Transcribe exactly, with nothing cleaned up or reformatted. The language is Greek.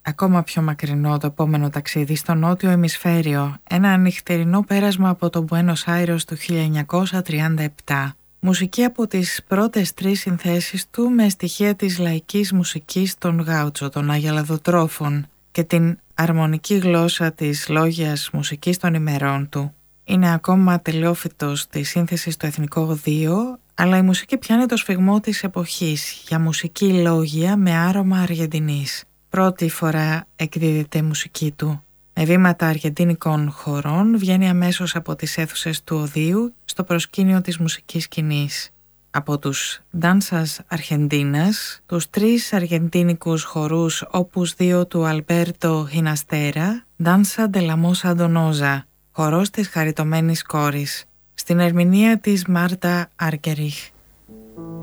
ακόμα πιο μακρινό το επόμενο ταξίδι στο νότιο ημισφαίριο, ένα νυχτερινό πέρασμα από το Μπουένος Άιρες του χίλια εννιακόσια τριάντα επτά. Μουσική από τις πρώτες τρεις συνθέσεις του με στοιχεία της λαϊκής μουσικής των Γάουτσο, των αγελαδοτρόφων και την αρμονική γλώσσα της λόγιας μουσικής των ημερών του. Είναι ακόμα τελειόφυτος στη σύνθεση στο Εθνικό Οδείο, αλλά η μουσική πιάνει το σφιγμό της εποχής για μουσική λόγια με άρωμα Αργεντινής. Πρώτη φορά εκδίδεται η μουσική του. Με βήματα αργεντίνικων χορών βγαίνει αμέσως από τις αίθουσες του Οδείου στο προσκήνιο της μουσικής σκηνής. Από τους Danzas Argentinas, τους τρεις αργεντίνικους χορούς όπους δύο του Αλμπέρτο Γιναστέρα, Danza de la Moza Donosa, χορός της χαριτωμένης κόρης, στην ερμηνεία της Μάρτα Άρκεριχ.